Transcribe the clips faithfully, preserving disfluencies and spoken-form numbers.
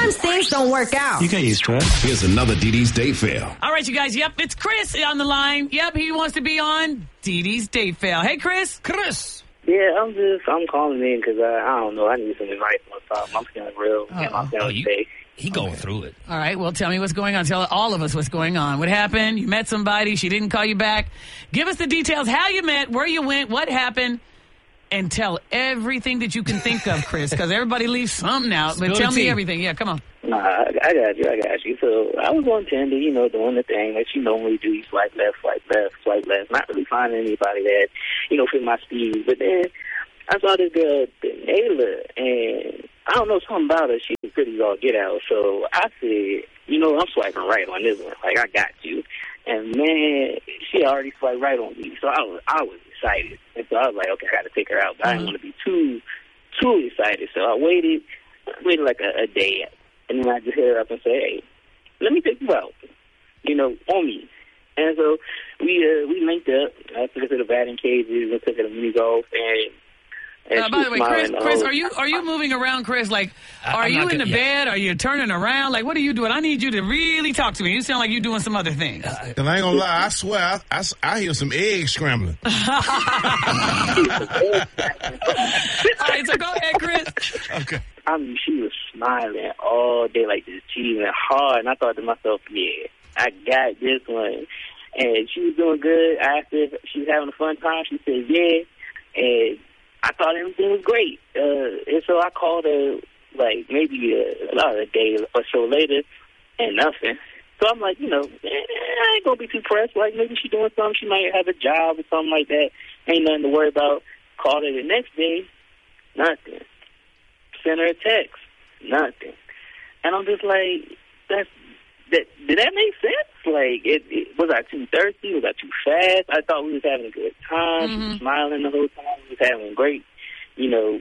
Sometimes things don't work out. You get used to it. Here's another Dee Dee's Date Fail. All right, you guys. Yep, it's Chris on the line. Yep, he wants to be on Dee Dee's Date Fail. Hey, Chris. Chris. Yeah, I'm just, I'm calling in because I, I don't know, I need some advice on something. I'm feeling real, Uh-oh. and I'm feeling Oh, you- safe. He going through it. All right, well, tell me what's going on. Tell all of us what's going on. What happened? You met somebody. She didn't call you back. Give us the details. How you met, where you went, what happened, and tell everything that you can think of, Chris, because everybody leaves something out. But Spill tell the me tea. everything. Yeah, come on. Nah, I, I got you, I got you. So I was on Tinder, you know, doing the thing that you normally do. You swipe left, swipe left, swipe left. Not really finding anybody that, you know, fit my speed. But then I saw this girl, Nayla, and I don't know, something about her. She was pretty all get out. So I said, you know, I'm swiping right on this one. Like, I got you. And, man, she already swiped right on me. So I was, I was excited. And so I was like, okay, I got to take her out. But I didn't want to be too, too excited. So I waited, waited like a, a day. And then I just hit her up and said, hey, let me take you out, you know, on me. And so we uh, we linked up. I took her to the batting cages and took her to mini golf. And And Uh, she by was the way, Chris, smiling the Chris, whole are you are you moving around, Chris? Like, I- are I'm you not in the gonna- yeah. bed? Are you turning around? Like, what are you doing? I need you to really talk to me. You sound like you're doing some other things. And I ain't gonna lie, I swear, I, I, I hear some eggs scrambling. All right, so go ahead, Chris. Okay. I mean, she was smiling all day, like just cheating hard. And I thought to myself, yeah, I got this one. And she was doing good. I asked her if she was having a fun time. She said, yeah. And I thought everything was great. Uh, and so I called her, like, maybe a, a day or so later, and nothing. So I'm like, you know, eh, I ain't going to be too pressed. Like, maybe she's doing something. She might have a job or something like that. Ain't nothing to worry about. Called her the next day, nothing. Sent her a text, nothing. And I'm just like, that's, that, did that make sense? Like, it, it was I too thirsty? Was I too fast? I thought we was having a good time. Mm-hmm. She was smiling the whole time. We was having great, you know,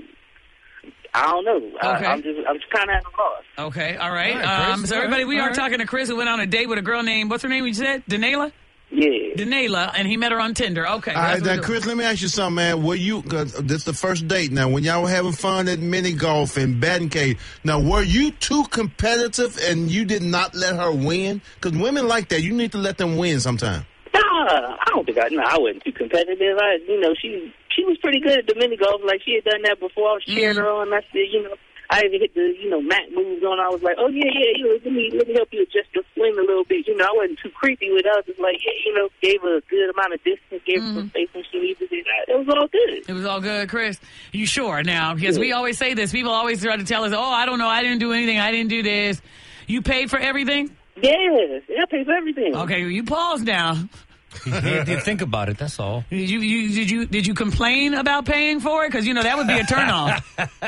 I don't know. Okay. I, I'm just, I'm just kind of at a loss. Okay, all right. All right, Chris. um, so All everybody, right, we all are right. talking to Chris, who went on a date with a girl named, what's her name? You said Danayla. Yeah. Danayla, and he met her on Tinder. Okay. All that's right, what we're now, doing. Chris, let me ask you something, man. Were you, cause this the first date now, when y'all were having fun at mini golf and batting cage, now, were you too competitive and you did not let her win? Because women like that. You need to let them win sometime. Nah, I don't think I, no, I wasn't too competitive. I, you know, she, she was pretty good at the mini golf. Like, she had done that before. I was cheering her on. I said, you know, I even hit the, you know, mat moves on. I was like, oh, yeah, yeah, you know, let me, let me help you adjust your swing a little bit. You know, I wasn't too creepy with her. I was just like, yeah, you know, gave her a good amount of distance, gave her some space when she needed it. It was all good. It was all good, Chris. You sure now? Because we always say this. People always try to tell us, oh, I don't know. I didn't do anything. I didn't do this. You paid for everything? Yes, yeah, I paid for everything. Okay, you pause now. He did, did think about it. That's all. Did you, you did you did you complain about paying for it? Because you know that would be a turnoff.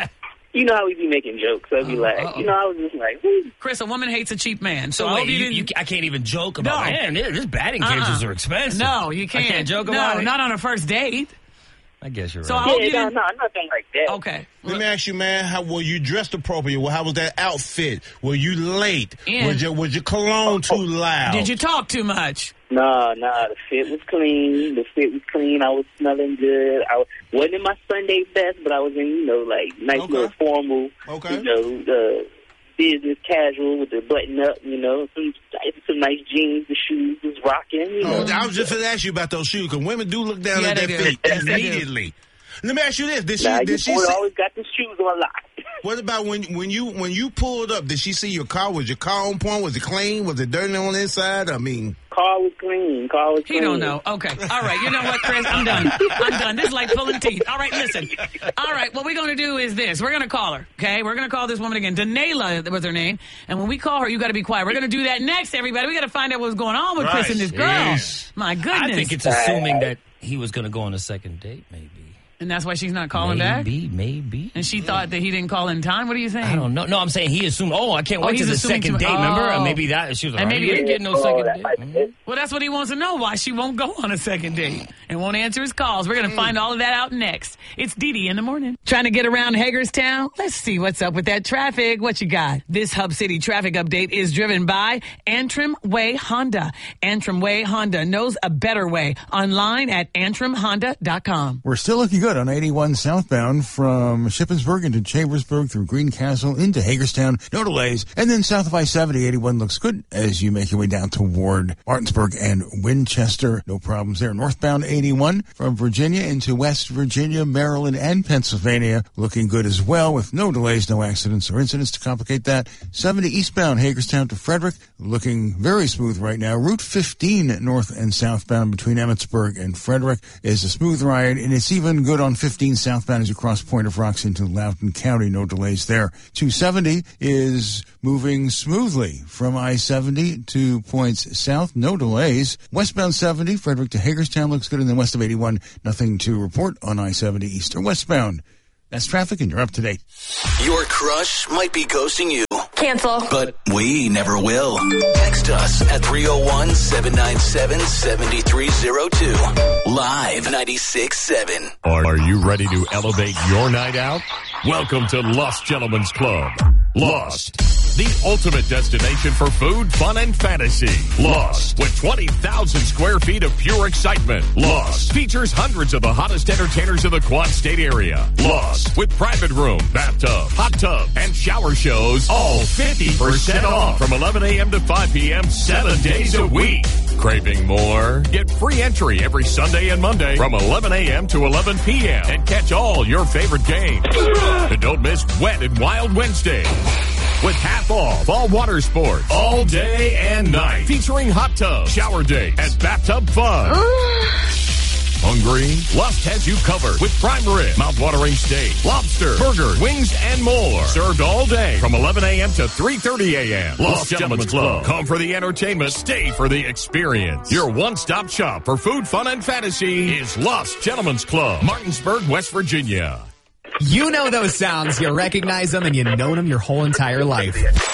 You know how we be making jokes. So I'd be like, uh-oh. you know, I was just like, whoo. Chris, a woman hates a cheap man. So, So I wait, hope you you, didn't. you, I can't even joke about. No. Man, this batting cages Uh-uh. are expensive. No, you can't. I can't joke no, about it. not on a first date. I guess you're So right. I hope Yeah, you no, didn't. no, nothing like that. Okay. Let me ask you, man, how were you dressed appropriate? Well, how was that outfit? Were you late? And- was, your, was your cologne too loud? Did you talk too much? Nah, nah, the fit was clean. The fit was clean. I was smelling good. I was, wasn't in my Sunday best, but I was in, you know, like, nice Okay. little formal, Okay. you know, uh, business casual with the button up, you know, some, some nice jeans, the shoes was rocking, you know. Oh, I was just going to ask you about those shoes, because women do look down Yeah, at they their do. feet Yes, they do. immediately. Let me ask you this. Did she, Nah, did your she boy see, always got the shoes on lock. what about when when you when you pulled up, did she see your car? Was your car on point? Was it clean? Was it dirty on the inside? I mean, Car was clean. Car was He clean. don't know. Okay. All right. You know what, Chris? I'm done. I'm done. This is like pulling teeth. All right, listen. All right, what we're going to do is this. We're going to call her, okay? We're going to call this woman again. Danayla was her name. And when we call her, you got to be quiet. We're going to do that next, everybody. We got to find out what's going on with Chris Right. and this girl. Yes. My goodness. I think it's assuming that he was going to go on a second date, maybe. and that's why she's not calling back? Maybe, maybe. And she thought that he didn't call in time? What are you saying? I don't know. No, I'm saying he assumed, oh, I can't Oh, wait he's to the assuming second too- date, remember? oh. Or maybe that, she was like, And oh, maybe you he- didn't get no Oh, second that date. might be Mhm. it. Well, that's what he wants to know, why she won't go on a second date and won't answer his calls. We're going to find all of that out next. It's Dee Dee in the morning. Trying to get around Hagerstown? Let's see what's up with that traffic. What you got? This Hub City traffic update is driven by Antrim Way Honda. Antrim Way Honda knows a better way. Online at antrim honda dot com. We're still looking good on eighty-one southbound from Shippensburg into Chambersburg through Greencastle into Hagerstown. No delays. And then south of I seventy, eighty-one looks good as you make your way down toward Martinsburg and Winchester. No problems there. Northbound eighty-one from Virginia into West Virginia, Maryland, and Pennsylvania. Looking good as well with no delays, no accidents or incidents to complicate that. seventy eastbound Hagerstown to Frederick. Looking very smooth right now. Route fifteen north and southbound between Emmitsburg and Frederick is a smooth ride, and it's even good on fifteen southbound as you cross Point of Rocks into Loudoun County. No delays there. two seventy is moving smoothly from I seventy to points south. No delays. Westbound seventy, Frederick to Hagerstown looks good, and then west of eighty-one, nothing to report on I seventy east or westbound. That's traffic, and you're up to date. Your crush might be ghosting you. Cancel. But we never will. Text us at three oh one, seven nine seven, seven three oh two. Live ninety-six point seven. Are you ready to elevate your night out? Welcome to Lost Gentlemen's Club. Lost, the ultimate destination for food, fun, and fantasy. Lost, with twenty thousand square feet of pure excitement. Lost features hundreds of the hottest entertainers in the Quad State area. Lost, with private room, bathtub, hot tub, and shower shows, all fifty percent off from eleven a.m. to five p.m. seven days a week. Craving more? Get free entry every Sunday and Monday from eleven a.m. to eleven p.m. and catch all your favorite games. And don't miss Wet and Wild Wednesday with half off all water sports all day and night, featuring hot tub, shower days, and bathtub fun. Hungry? Lust has you covered with prime rib, mouth-watering steak, lobster, burgers, wings, and more. Served all day from eleven a.m. to three thirty a.m. Lost Gentlemen's Club. Come for the entertainment, stay for the experience. Your one-stop shop for food, fun, and fantasy is Lost Gentlemen's Club, Martinsburg, West Virginia. You know those sounds, you recognize them, and you've known them your whole entire life.